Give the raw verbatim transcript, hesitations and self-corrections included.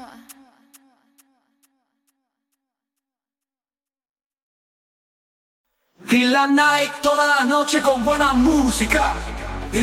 Y la night toda la noche con buena música.